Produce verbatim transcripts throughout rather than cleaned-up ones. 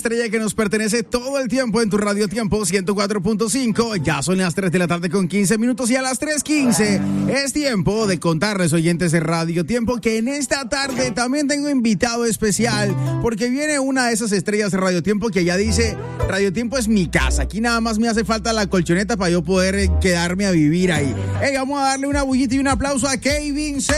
Estrella que nos pertenece todo el tiempo en tu Radio Tiempo ciento cuatro punto cinco. Ya son las tres de la tarde con quince minutos y a las tres quince es tiempo de contarles, oyentes de Radio Tiempo, que en esta tarde también tengo invitado especial porque viene una de esas estrellas de Radio Tiempo que ya dice: Radio Tiempo es mi casa, aquí nada más me hace falta la colchoneta para yo poder quedarme a vivir ahí. Hey, vamos a darle una bullita y un aplauso a Kevin C.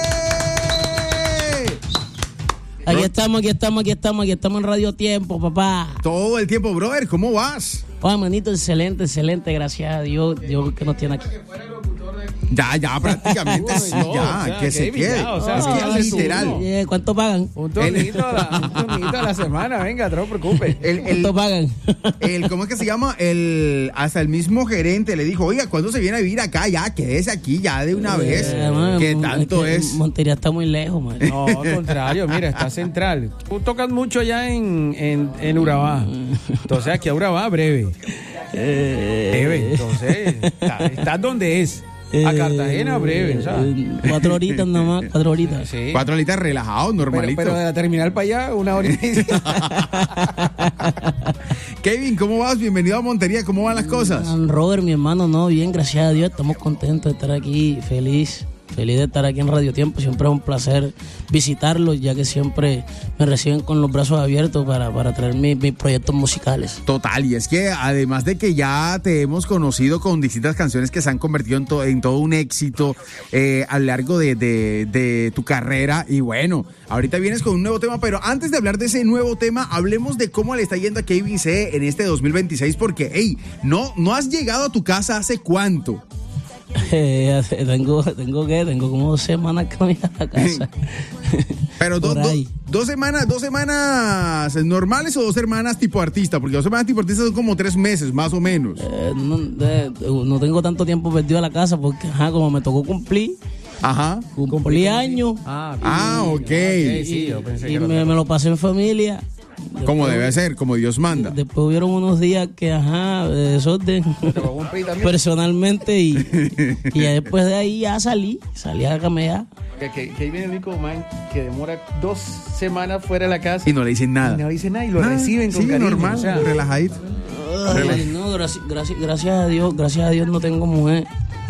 Aquí estamos, aquí estamos, aquí estamos, aquí estamos en Radio Tiempo, papá. Todo el tiempo, brother, ¿cómo vas? Oh, manito, excelente, excelente, gracias a Dios, Dios que nos tiene aquí. Ya, ya, prácticamente, sí, no, ya, o sea, que se quede. Ya, o sea, es que ah, literal. Eh, ¿Cuánto pagan? Un tornito, a la, un tornito a la semana, venga, no te preocupes. El, el, ¿Cuánto pagan? El, ¿Cómo es que se llama? El, hasta el mismo gerente le dijo: oiga, ¿cuándo se viene a vivir acá? Ya, quédese aquí ya de una vez. Eh, man, ¿Qué tanto es? Que es? Montería está muy lejos, man. No, al contrario, mira, está central. Tú tocas mucho allá en, en, en Urabá. Entonces aquí a Urabá, breve. Breve, entonces, está- estás donde es. A Cartagena, breve, ¿sabes? Eh, Cuatro horitas nada más, cuatro horitas. Sí. Cuatro horitas relajados, Pero, normalito. pero de la terminal para allá, una hora y media. Kevin, ¿cómo vas? Bienvenido a Montería, ¿cómo van las cosas? Ah, Robert, mi hermano, no, bien, gracias a Dios, estamos contentos de estar aquí, feliz, feliz de estar aquí en Radio Tiempo. Siempre es un placer visitarlos, ya que siempre me reciben con los brazos abiertos para, para traer mis, mis proyectos musicales. Total, y es que además de que ya te hemos conocido con distintas canciones que se han convertido en, to- en todo un éxito eh, a lo largo de, de- de tu carrera, y bueno, ahorita vienes con un nuevo tema, pero antes de hablar de ese nuevo tema, hablemos de cómo le está yendo a Kevin C en este dos mil veintiséis, porque, hey, no, no has llegado a tu casa ¿hace cuánto? Eh, tengo, tengo que, tengo como dos semanas que no voy a la casa. Pero do- Por do- ahí. dos semanas, dos semanas normales o dos semanas tipo artista, porque dos semanas tipo artista son como tres meses, más o menos. Eh, no, de- no tengo tanto tiempo perdido a la casa porque, ajá, como me tocó cumplir, Ajá. cumplí años Ah, Ah, ok. sí, yo pensé y que me, era me lo pasé en familia. Como debe ser, como Dios manda. Después hubieron unos días que, ajá, de desorden Te lo cumplí también. personalmente y, y ya después de ahí ya salí, salí a camellar. Que, que, que ahí viene el único man que demora dos semanas fuera de la casa Y no le dicen nada. y no dice nada y lo Ah, reciben con sí, cariño. normal, o sea, relajadito. Ay, no, gracias, gracias, gracias a Dios, gracias a Dios no tengo mujer.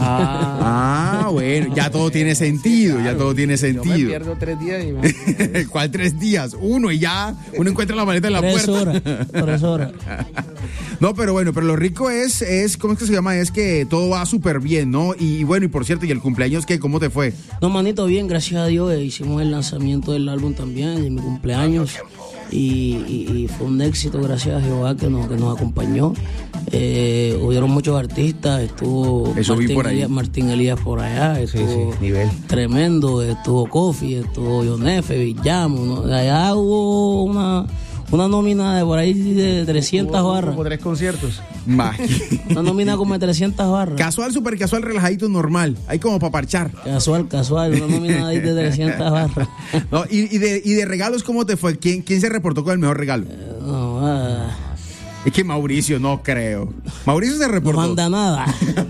ah, Ah, bueno, ya todo tiene sentido, ya todo tiene yo me sentido. pierdo tres días y me... ¿Cuál tres días? Uno y ya uno encuentra la maleta en la Tres puerta. horas, tres horas. No, pero bueno, pero lo rico es, es, ¿cómo es que se llama? Es que todo va súper bien, ¿no? Y bueno, y por cierto, ¿y el cumpleaños qué? ¿Cómo te fue? No, manito, bien, gracias a Dios. eh, hicimos el lanzamiento del álbum también, de mi cumpleaños. Y, y- y fue un éxito, gracias a Jehová que nos, que nos acompañó. Eh, hubieron muchos artistas, estuvo Eso vi Martín, por ahí. Elías, Martín Elías por allá, estuvo sí, nivel. Tremendo, estuvo Kofi, estuvo Yonefe, Villamo. ¿no? Allá hubo una, una nómina de por ahí de trescientas barras. Como tres conciertos. Magia. Una nómina como de trescientas barras. Casual, súper casual, relajadito, normal. Ahí como para parchar. Casual, casual, una nómina ahí de trescientas barras. No, y, y, de, y de regalos, ¿cómo te fue? ¿Quién, ¿Quién se reportó con el mejor regalo? No, ah, Es que Mauricio, no creo. Mauricio se no reportó. manda nada.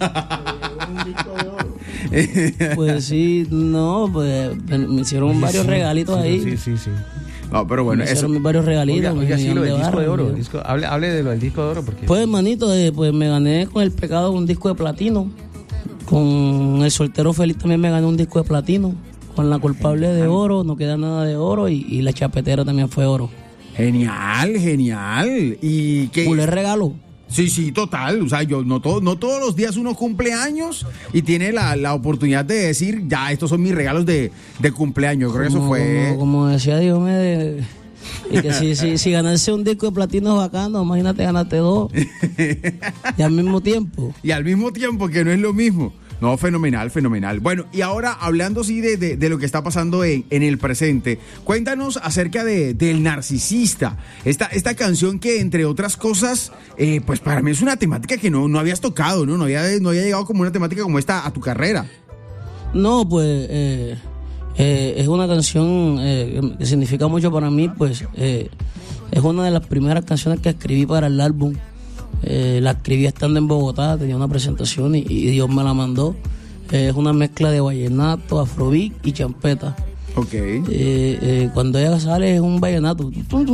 Pues sí, no, pues me hicieron varios regalitos ahí. Sí, sí, sí. No, pero bueno, me eso. hicieron varios regalitos. Oiga, un oiga, sí, millón lo del de disco de barras, oro. un el millón. disco- hable, hable de lo del disco de oro porque... Pues, hermanito, eh, pues me gané con el pecado un disco de platino. Con el soltero feliz también me gané un disco de platino. Con la culpable de oro, no queda nada de oro. Y, y la chapetera también fue oro. Genial, genial. Y que. Culé regalo. Sí, sí, total. O sea, yo no, todo, no todos los días uno cumple años y tiene la, la oportunidad de decir, ya, estos son mis regalos de, de cumpleaños. Yo creo que eso Como, fue. como, como decía Dios, me y que si, si, si ganarse un disco de platino es bacano, imagínate ganarte dos. Y al mismo tiempo. Y al mismo tiempo, que no es lo mismo. No, fenomenal, fenomenal. Bueno, y ahora hablando sí de, de, de lo que está pasando en, en el presente, cuéntanos acerca de, del Narcisista. Esta, esta canción que, entre otras cosas, eh, pues para mí es una temática que no, no habías tocado, ¿no? No había, no había llegado como una temática como esta a tu carrera. No, pues eh, eh, es una canción eh, que significa mucho para mí, pues eh, es una de las primeras canciones que escribí para el álbum. Eh, la escribí estando en Bogotá, tenía una presentación y, y Dios me la mandó. Eh, es una mezcla de vallenato, afrobeat y champeta. Ok. Eh, eh, cuando ella sale es un vallenato.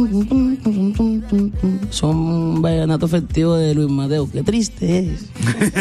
Son un vallenato festivo de Luis Mateo. Qué triste es.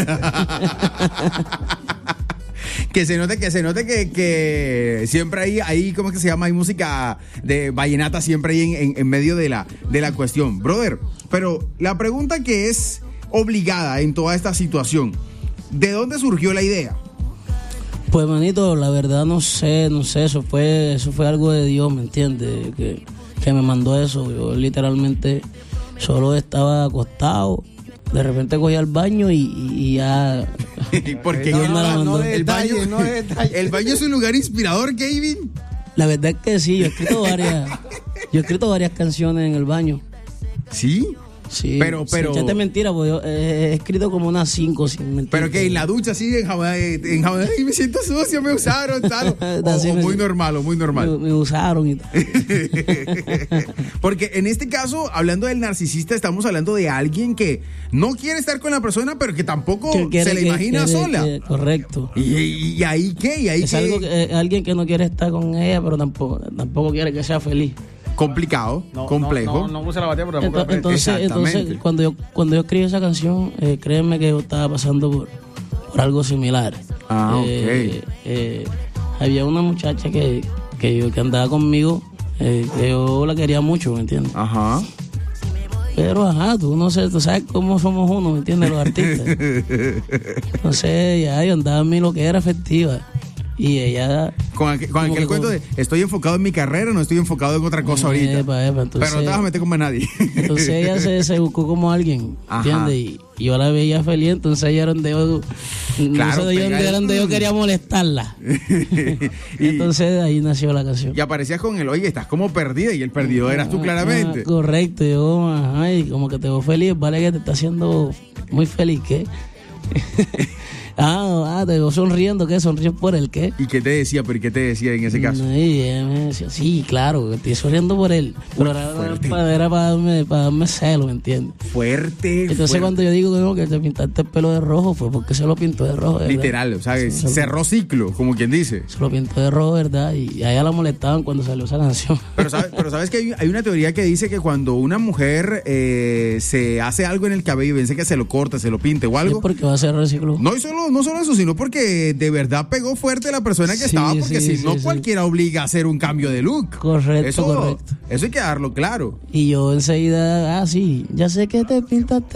Que se note, que se note que, que siempre hay, hay, ¿cómo es que se llama? Hay música de vallenata siempre ahí en, en, en medio de la, de la cuestión. Brother, pero la pregunta que es obligada en toda esta situación, ¿de dónde surgió la idea? Pues, manito, la verdad no sé, no sé, eso fue, eso fue algo de Dios, ¿me entiendes? Que, que me mandó eso. Yo literalmente solo estaba acostado. De repente cogí al baño y, y ya. Porque no, no, no, no el, detalle, baño, no detalle. el baño es un lugar inspirador, Kevin. La verdad es que sí, yo he escrito varias, yo he escrito varias canciones en el baño. ¿Sí? Sí, pero, pero. Sí, echate mentira, porque yo eh, he escrito como unas cinco sin mentir. Pero que en la ducha así, en Jamaica, en Jamaica, me siento sucio, me usaron, tal. O, o muy normal, o muy normal. Me, me usaron y tal. Porque en este caso, hablando del narcisista, estamos hablando de alguien que no quiere estar con la persona, pero que tampoco que quiere, se la imagina que, sola. Que, correcto. ¿Y, y, y ahí qué? ¿Y ahí es qué? Algo que, eh, alguien que no quiere estar con ella, pero tampoco, tampoco quiere que sea feliz. Complicado, no, complejo. No, no, no puse la batería, pero tampoco entonces, entonces, entonces cuando yo cuando yo escribí esa canción, eh, créeme que yo estaba pasando por, por algo similar. Ah, eh, ok. Eh, había una muchacha que, que, yo, que andaba conmigo, eh, que yo la quería mucho, ¿me entiendes? Ajá. Pero, ajá, tú no sé, tú sabes cómo somos uno, ¿me entiendes? Los artistas. Entonces, ya yo andaba en mi lo que era afectiva. Y ella... Con aquel, con aquel cuento de, estoy enfocado en mi carrera, no estoy enfocado en otra cosa ahorita. Epa, epa, entonces, pero no te vas a meter con más nadie. Entonces ella se, se buscó como alguien, ¿entiendes? Y, y yo la veía feliz, entonces ella era donde yo... Claro, no sé de dónde era donde yo quería molestarla. y, entonces de ahí nació la canción. Y aparecías con él, oye, estás como perdida, y el perdido eras tú claramente. Ah, correcto, yo, ajá, y como que te veo feliz, vale que te está haciendo muy feliz, ¿qué? Ah, ah, te veo sonriendo, ¿qué? ¿Sonríes por el qué? ¿Y qué te decía? ¿Pero qué te decía en ese caso? Y ella me decía, sí, claro, estoy sonriendo por él. Pero era, era, era para, darme, para darme celo, ¿me entiendes? Fuerte. Entonces fuerte. Cuando yo digo que no, que te pintaste el pelo de rojo, fue porque se lo pintó de rojo, ¿verdad? Literal, o sea, sí, cerró ciclo, como quien dice. Se lo pintó de rojo, ¿verdad? Y a ella la molestaban cuando salió esa canción. Pero sabes, pero sabes que hay, hay una teoría que dice que cuando una mujer eh, se hace algo en el cabello, piensa que se lo corta, se lo pinte o algo. Es porque va a ser reciclo. No, y solo, no solo eso, sino porque de verdad pegó fuerte la persona que sí, estaba, porque sí, si no sí, cualquiera sí. obliga a hacer un cambio de look. Correcto, eso, correcto. Eso hay que darlo claro. Y yo enseguida, ah, sí, ya sé que te pintaste